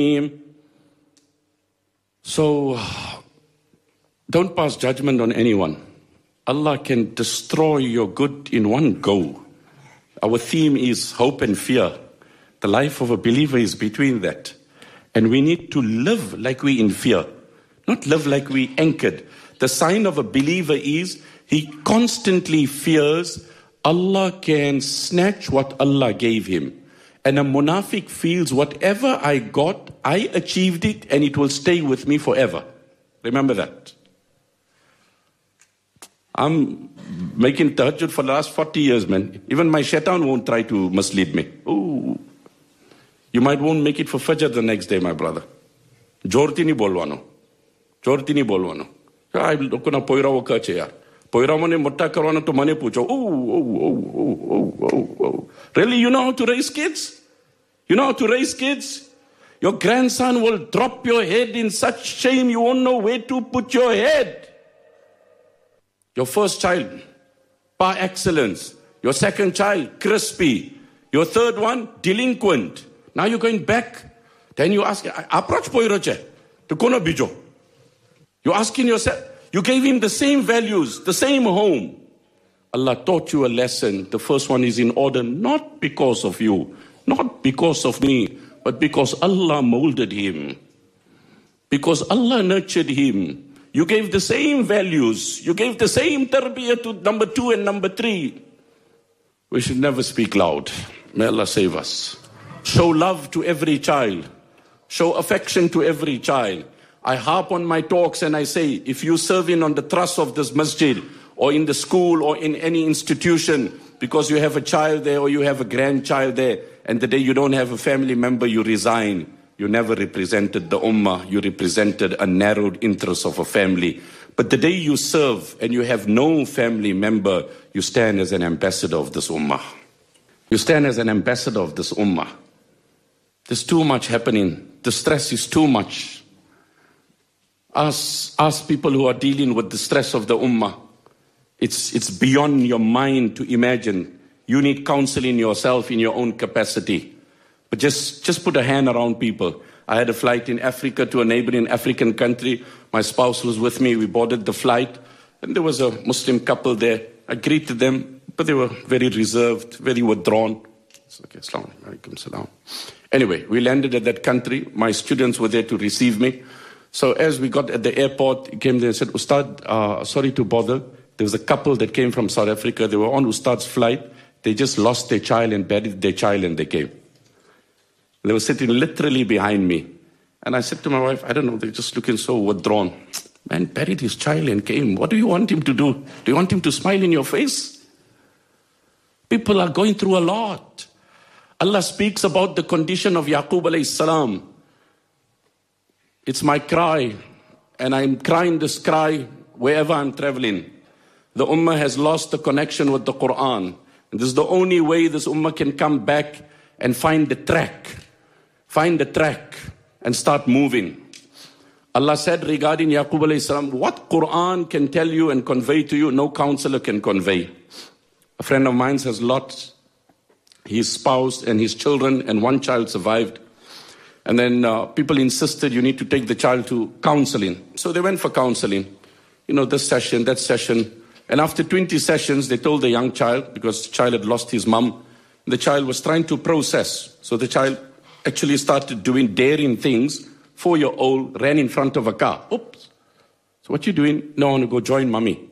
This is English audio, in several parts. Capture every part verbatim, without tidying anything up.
So, don't pass judgment on anyone. Allah can destroy your good in one go. Our theme is hope and fear. The life of a believer is between that. And we need to live like we in fear, not live like we anchored. The sign of a believer is he constantly fears Allah can snatch what Allah gave him. And a munafiq feels whatever I got, I achieved it and it will stay with me forever. Remember that. I'm making tahajjud for the last forty years, man. Even my shaitan won't try to mislead me. Ooh. You might won't make it for Fajr the next day, my brother. Jorti ni bolwano. Jorti ni bolwano. Ay, loko na poirawo ka che yaar. Poirawo ne motta karwana to mane pucho. Oh, oh, oh, oh, oh, oh, oh. Really, you know how to raise kids? You know how to raise kids? Your grandson will drop your head in such shame you won't know where to put your head. Your first child, par excellence. Your second child, crispy. Your third one, delinquent. Now you're going back. Then you ask, approach poiroche. To kono bijo. You're asking yourself, you gave him the same values, the same home. Allah taught you a lesson. The first one is in order, not because of you, not because of me, but because Allah molded him. Because Allah nurtured him. You gave the same values. You gave the same tarbiyah to number two and number three. We should never speak loud. May Allah save us. Show love to every child. Show affection to every child. I harp on my talks and I say, if you serve in on the trust of this masjid, or in the school, or in any institution, because you have a child there or you have a grandchild there, and the day you don't have a family member, you resign. You never represented the ummah. You represented a narrowed interest of a family. But the day you serve and you have no family member, you stand as an ambassador of this ummah. You stand as an ambassador of this ummah. There's too much happening. The stress is too much. Ask, ask people who are dealing with the stress of the ummah. It's, it's beyond your mind to imagine. You need counseling yourself in your own capacity. But just, just put a hand around people. I had a flight in Africa to a neighboring African country. My spouse was with me. We boarded the flight. And there was a Muslim couple there. I greeted them, but they were very reserved, very withdrawn. It's okay, Assalamu alaikum, salam. Anyway, we landed at that country. My students were there to receive me. So as we got at the airport, he came there and said, Ustad, uh, sorry to bother. There was a couple that came from South Africa. They were on Ustad's flight. They just lost their child and buried their child and they came. They were sitting literally behind me. And I said to my wife, I don't know, they're just looking so withdrawn. Man, buried his child and came. What do you want him to do? Do you want him to smile in your face? People are going through a lot. Allah speaks about the condition of Yaqub alayhi salam. It's my cry, and I'm crying this cry wherever I'm traveling. The ummah has lost the connection with the Quran. And this is the only way this ummah can come back and find the track. Find the track and start moving. Allah said regarding Yaqub alayhi salam, what Quran can tell you and convey to you, no counselor can convey. A friend of mine has lost his spouse and his children, and one child survived. And then uh, people insisted you need to take the child to counseling. So they went for counseling. You know, this session, that session. And after twenty sessions, they told the young child, because the child had lost his mum, the child was trying to process. So the child actually started doing daring things. Four-year-old ran in front of a car. Oops. So what you doing? No, I want to go join mommy.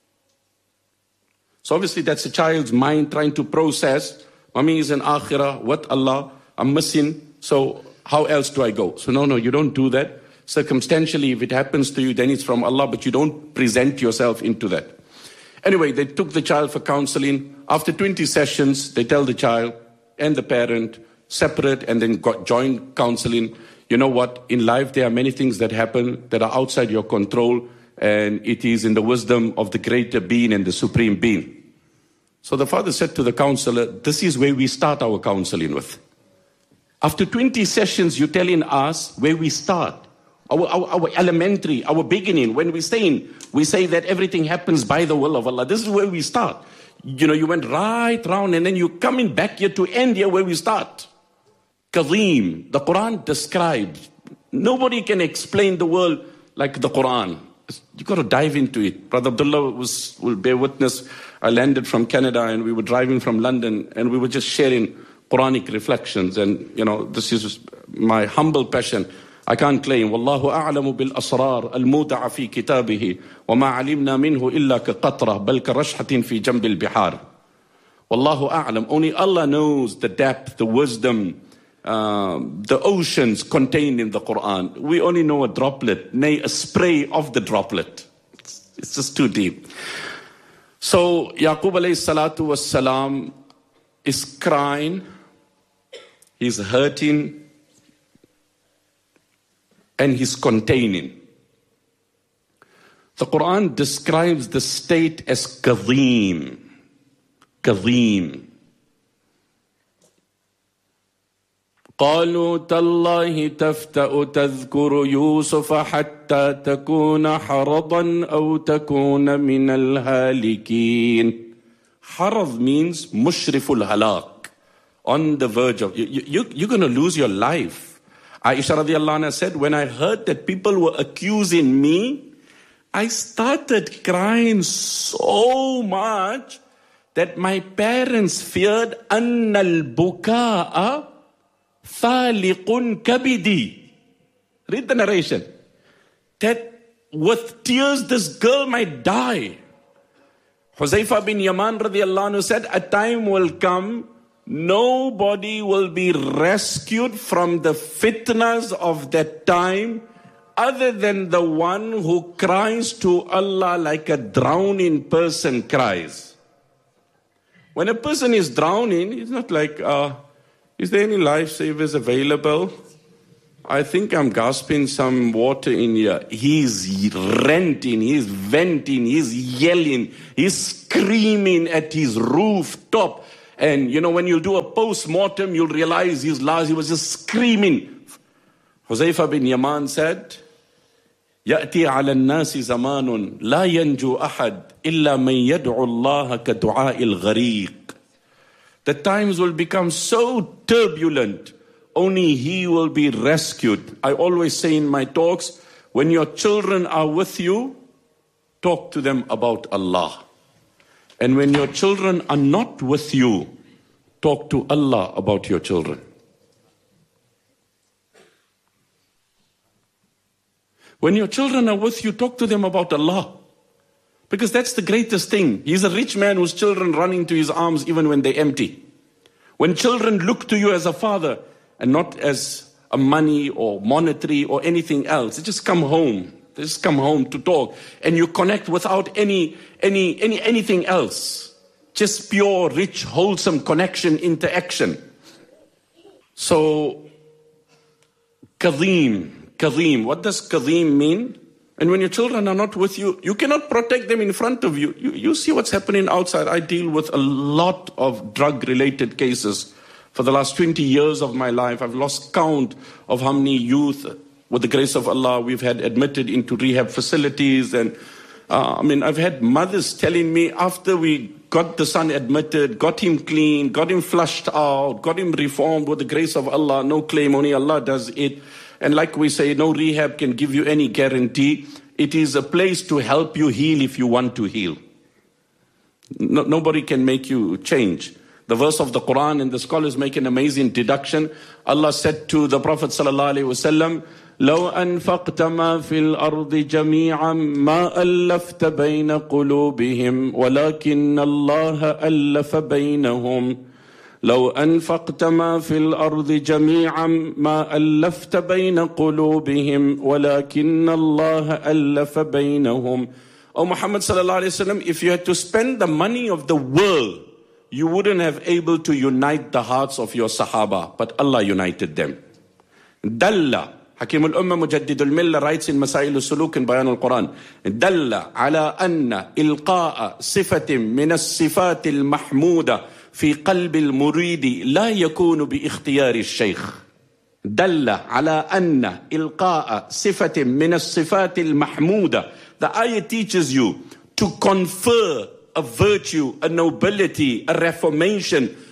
So obviously that's the child's mind trying to process. Mommy is in akhirah. What Allah? I'm missing. So how else do I go? So no, no, you don't do that. Circumstantially, if it happens to you, then it's from Allah, but you don't present yourself into that. Anyway, they took the child for counseling. After twenty sessions, they tell the child and the parent, separate and then got joint counseling. You know what? In life, there are many things that happen that are outside your control, and it is in the wisdom of the greater being and the supreme being. So the father said to the counselor, this is where we start our counseling with. After twenty sessions, you're telling us where we start. Our, our, our elementary, our beginning, when we say in, we say that everything happens by the will of Allah. This is where we start. You know, you went right round and then you're coming back here to end here where we start. Kareem. The Quran describes. Nobody can explain the world like the Quran. You got to dive into it. Brother Abdullah was, will bear witness. I landed from Canada and we were driving from London and we were just sharing Quranic reflections. And, you know, this is my humble passion. I can't claim. Wallahu a'lamu bil asrar al-muda'a fi kitabihi wa ma alimna minhu illa ka qatra bal ka rashhatin fi jambil bihar. Wallahu a'lam. Only Allah knows the depth, the wisdom, Um, the oceans contained in the Quran. We only know a droplet, nay, a spray of the droplet. It's, it's just too deep. So, Yaqub alayhi salatu was salam is crying, he's hurting, and he's containing. The Quran describes the state as Kareem. Kareem. قالوا تالله تفتأ تذكر يوسف حتى تكون حرضا أو تكون من الهالكين. حرض means مشرف الهلاك, on the verge of, you, you, you're going to lose your life. Aisha radiallahu anha said, when I heard that people were accusing me, I started crying so much that my parents feared أن البكاء ثالق كبدي. Read the narration. That with tears this girl might die. Huzaifa bin Yaman radiallahu anhu said, a time will come, nobody will be rescued from the fitnas of that time other than the one who cries to Allah like a drowning person cries. When a person is drowning, it's not like, uh, is there any lifesavers available? I think I'm gasping some water in here. He's ranting, he's venting, he's yelling, he's screaming at his rooftop. And you know, when you do a post-mortem, you'll realize his last, he was just screaming. Huzaifa bin Yaman said, يأتي على الناس زمان لا ينجو أحد إلا من يدعو الله كدعاء الغريق. The times will become so turbulent, only he will be rescued. I always say in my talks, when your children are with you, talk to them about Allah. And when your children are not with you, talk to Allah about your children. When your children are with you, talk to them about Allah. Because that's the greatest thing. He's a rich man whose children run into his arms even when they're empty. When children look to you as a father and not as a money or monetary or anything else, they just come home. They just come home to talk. And you connect without any, any, any, anything else. Just pure, rich, wholesome connection, interaction. So, Kareem. Kareem. What does Kareem mean? And when your children are not with you, you cannot protect them in front of you. You, you see what's happening outside. I deal with a lot of drug-related cases. For the last twenty years of my life, I've lost count of how many youth, with the grace of Allah, we've had admitted into rehab facilities. And uh, I mean, I've had mothers telling me after we got the son admitted, got him clean, got him flushed out, got him reformed with the grace of Allah, no claim, only Allah does it. And like we say, no rehab can give you any guarantee. It is a place to help you heal if you want to heal. No, nobody can make you change. The verse of the Quran, and the scholars make an amazing deduction. Allah said to the Prophet sallallahu alaihi wasallam, لو أنفقت ما في الأرض جميعا ما ألفت بين قلوبهم ولكن الله ألف بينهم. لو أنفقت ما في الأرض جميعا ما ألفت بين قلوبهم ولكن الله ألف بينهم. Oh Muhammad sallallahu alayhi wa sallam, if you had to spend the money of the world, you wouldn't have able to unite the hearts of your Sahaba, but Allah united them. Dalla, Hakim al-Ummah Mujaddid al-Millah writes in Masail al-Suluk in Bayan al-Quran, Dalla ala anna ilqa'a sifatin min as-sifat al-mahmuda في قلب المريد لا يكون باختيار الشيخ. دل على أن إلقاء صفة من الصفات المحمودة. The ayah teaches you to confer a virtue, a nobility, a reformation,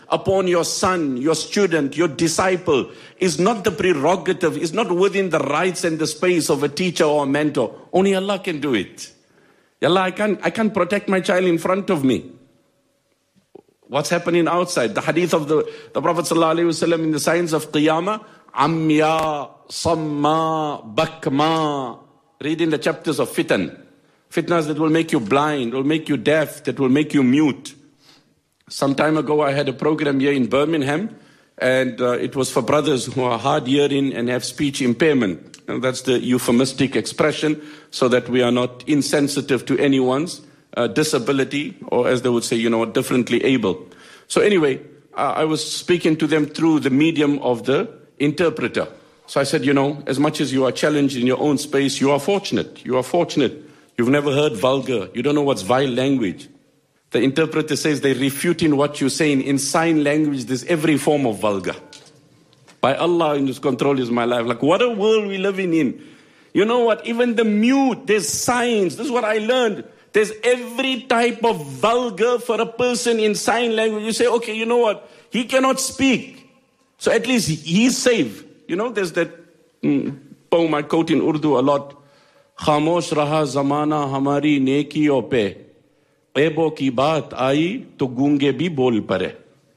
upon your son, your student, your disciple is not the prerogative, is not within the rights and the space of a teacher or a mentor. Only Allah can do it. Allah, I can't, I can't protect my child in front of me. What's happening outside? The hadith of the, the Prophet ﷺ in the signs of Qiyamah, Amya, Samma, Bakma. Read in the chapters of fitan. Fitnas that will make you blind, will make you deaf, that will make you mute. Some time ago I had a program here in Birmingham, and uh, it was for brothers who are hard hearing and have speech impairment. And that's the euphemistic expression, so that we are not insensitive to anyone's uh, disability, or as they would say, you know, differently able. So anyway, uh, I was speaking to them through the medium of the interpreter. So I said, you know, as much as you are challenged in your own space, you are fortunate. You are fortunate. You've never heard vulgar. You don't know what's vile language. The interpreter says they're refuting what you're saying. In sign language, there's every form of vulgar. By Allah, in His control is my life. Like, what a world we're living in. You know what? Even the mute, there's signs. This is what I learned. There's every type of vulgar for a person in sign language. You say, okay, you know what? He cannot speak. So at least he's safe. You know, there's that mm, poem I quote in Urdu a lot. खामोश रहा ज़माना हमारी नेकियों पे ऐबों की बात आई तो गूंगे भी बोल पड़े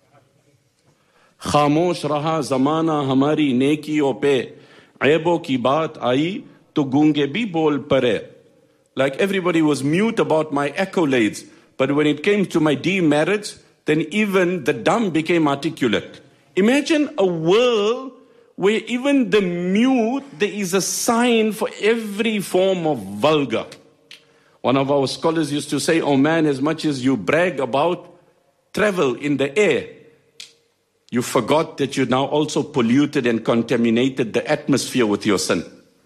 खामोश रहा ज़माना हमारी नेकियों पे ऐबों की बात आई तो गूंगे भी बोल पड़े. Like everybody was mute about my accolades, but when it came to my demerits, then even the dumb became articulate. Imagine a world where even the mute, there is a sign for every form of vulgar. One of our scholars used to say, oh man, as much as you brag about travel in the air, you forgot that you now also polluted and contaminated the atmosphere with your sin.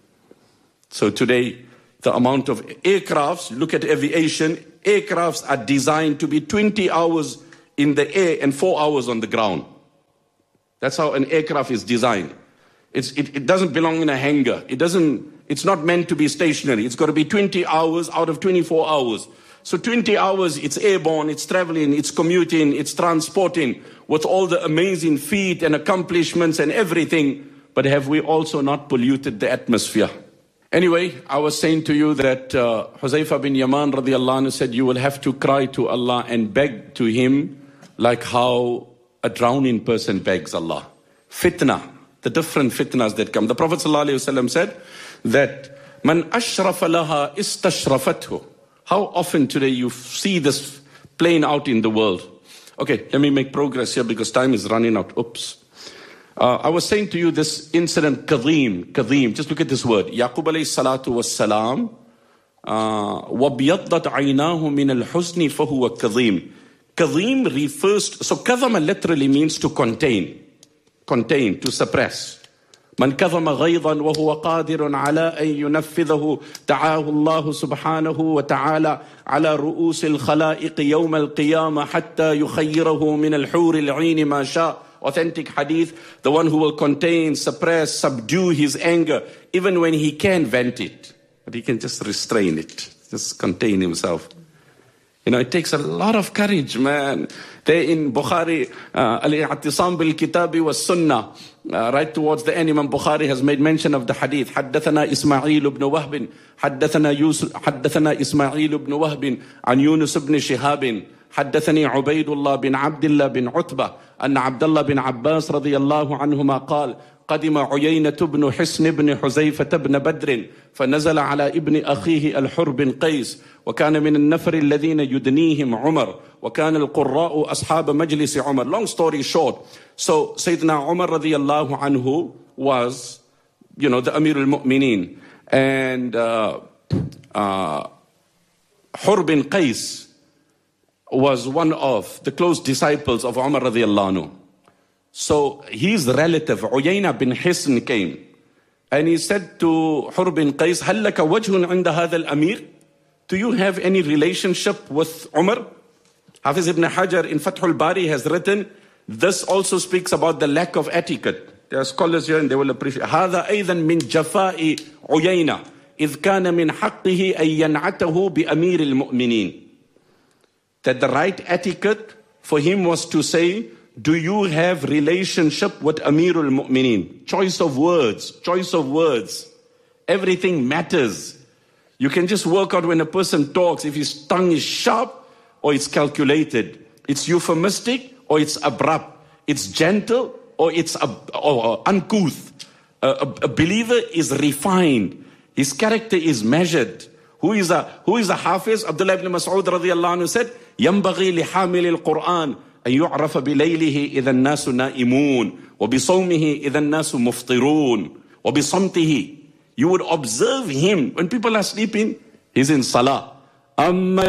So today, the amount of aircrafts, look at aviation, aircrafts are designed to be twenty hours in the air and four hours on the ground. That's how an aircraft is designed. It's, it, it doesn't belong in a hangar. It doesn't, it's not meant to be stationary. It's got to be twenty hours out of twenty-four hours. So twenty hours, it's airborne, it's traveling, it's commuting, it's transporting with all the amazing feat and accomplishments and everything. But have we also not polluted the atmosphere? Anyway, I was saying to you that uh, Huzaifa bin Yaman radiallahu anhu said, you will have to cry to Allah and beg to Him like how a drowning person begs Allah. Fitna. The different fitnas that come. The Prophet ﷺ said that Man ashrafa laha istashrafathu. How often today you see this playing out in the world? Okay, let me make progress here because time is running out. Oops. Uh, I was saying to you this incident, Kadhim, Kadhim. Just look at this word. Yaqub alayhi salatu was salam. وَبْيَضَّتْ عَيْنَاهُ مِنَ الْحُزْنِ فَهُوَ كَظِيمٌ. Kadhim refers to, so kadhama literally means to contain. Contain, to suppress. من كظم غيظا وهو قادر على أن ينفذه دعاه الله سبحانه وتعالى على رؤوس الخلائق يوم القيامة حتى يخيره من الحور العين ما شاء. Authentic hadith, the one who will contain, suppress, subdue his anger, even when he can vent it. But he can just restrain it, just contain himself. You know, it takes a lot of courage, man. There in Bukhari, uh, Al-I'tisam bil-Kitabi was Sunnah. Uh, right towards the end, Imam Bukhari has made mention of the hadith. حدثنا إسماعيل بن وهب حدثنا يوسف حدثنا إسماعيل بن وهب عن يونس بن شهاب حدثني عبيد الله بن عبد الله بن عتبة أن عبد الله بن عباس رضي الله عنهما قال قدم عيينة بن حصن بن حذيفة بن بدر فنزل على ابن أخيه الحر بن قيس وكان من النفر الذين يدنيهم عمر وكان القراء أصحاب مجلس عمر. Long story short, so Sayyidina Umar radiyallahu anhu was, you know, the Amir al-Mu'mineen, and uh, uh, Hur bin Qais was one of the close disciples of Umar radiyallahu anhu. So his relative, Uyayna bin Hisn, came. And he said to Hur bin Qais, هل لك وجه عند هذا الأمير? Do you have any relationship with Umar? Hafiz ibn Hajar in Fath al-Bari has written, this also speaks about the lack of etiquette. There are scholars here and they will appreciate. هذا أيضا من جفاء عيينة إذ كان من حقه أن ينعته بأمير المؤمنين. That the right etiquette for him was to say, do you have relationship with Amirul Mu'mineen? Choice of words, choice of words. Everything matters. You can just work out when a person talks, if his tongue is sharp or it's calculated. It's euphemistic or it's abrupt. It's gentle or it's ab- or uncouth. A, a, a believer is refined. His character is measured. Who is a who is a Hafiz? Abdullah ibn Mas'ud radiyallahu anhu said, ينبغي لحامل القرآن أن يعرف بليله إذا الناس نائمون وبصومه إذا الناس مفطرون وبصمته. You would observe him when people are sleeping. He's in salah.